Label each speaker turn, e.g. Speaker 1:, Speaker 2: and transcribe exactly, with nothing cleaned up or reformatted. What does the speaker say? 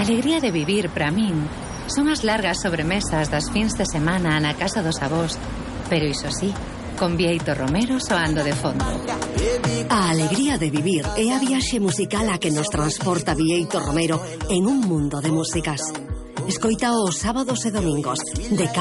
Speaker 1: alegría de vivir, para min, son as largas sobremesas das fins de semana na casa dos avós, pero iso sí, con Bieito Romero soando de fondo.
Speaker 2: A alegría de vivir é a viaxe musical a que nos transporta Bieito Romero en un mundo de músicas. Escoita os sábados e domingos de